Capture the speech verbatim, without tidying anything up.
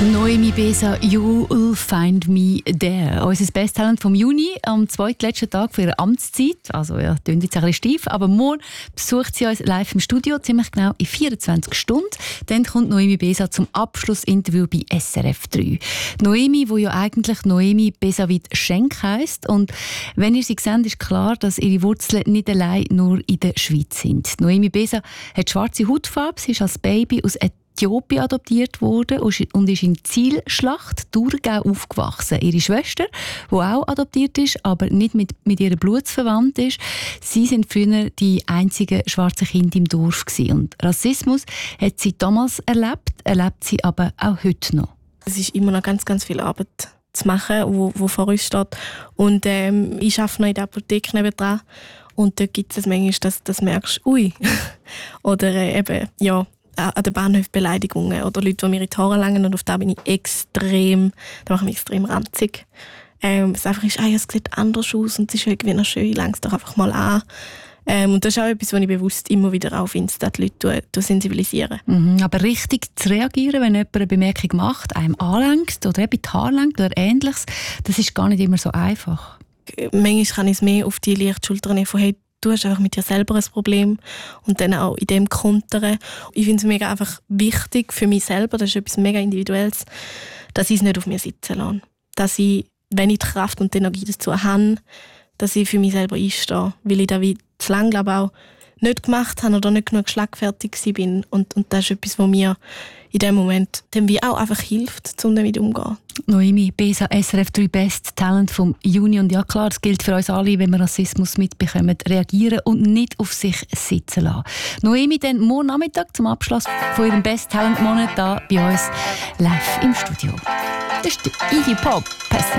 Noemi Besa, You Will Find Me There. Unser Besttalent vom Juni, am zweitletzten Tag für ihre Amtszeit. Also, ja, klingt jetzt ein bisschen steif, aber morgen besucht sie uns live im Studio, ziemlich genau in vierundzwanzig Stunden. Dann kommt Noemi Besa zum Abschlussinterview bei S R F drei. Noemi, die ja eigentlich Noemi Besavid Schenk heisst. Und wenn ihr sie seht, ist klar, dass ihre Wurzeln nicht allein nur in der Schweiz sind. Noemi Besa hat schwarze Hautfarbe, sie ist als Baby aus Äthiopien adoptiert worden und ist in Zielschlacht, Thurgau, aufgewachsen. Ihre Schwester, die auch adoptiert ist, aber nicht mit, mit ihrem Blut verwandt ist, sie sind früher die einzigen schwarzen Kinder im Dorf gewesen. Und Rassismus hat sie damals erlebt, erlebt sie aber auch heute noch. Es ist immer noch ganz, ganz viel Arbeit zu machen, wo, wo vor uns steht. Und ähm, ich arbeite noch in der Apotheke nebenan. Und dort gibt es manchmal, dass, dass du merkst, ui. Oder äh, eben, ja, an den Bahnhöfen Beleidigungen oder Leute, die mir in die Haare langen, und auf das bin ich extrem, da mache ich mich extrem ranzig. Ähm, es einfach ist, ah, ja, es sieht anders aus und es ist irgendwie noch schön, ich lange es doch einfach mal an. Ähm, und das ist auch etwas, was ich bewusst immer wieder auf Insta die Leute sensibilisieren. Mhm, aber richtig zu reagieren, wenn jemand eine Bemerkung macht, einem anlenkt oder eben die Haare lenkt oder Ähnliches, das ist gar nicht immer so einfach. Manchmal kann ich es mehr auf die leichte Schulter nehmen, von hey, du hast einfach mit dir selber ein Problem und dann auch in dem kontern. Ich finde es mega einfach wichtig für mich selber, das ist etwas mega Individuelles, dass ich es nicht auf mir sitzen lasse. Dass ich, wenn ich die Kraft und die Energie dazu habe, dass ich für mich selber einstehe, weil ich da wie zu lange, glaube auch nicht gemacht habe oder nicht genug schlagfertig bin. Und, und das ist etwas, was mir in dem Moment dem wie auch einfach hilft, um damit umzugehen. Noemi Besa, S R F drei Best Talent vom Juni. Und ja klar, es gilt für uns alle, wenn wir Rassismus mitbekommen, reagieren und nicht auf sich sitzen lassen. Noemi dann morgen Nachmittag zum Abschluss von ihrem Best Talent Monat da bei uns live im Studio. Das ist der Iggy Pop. Pass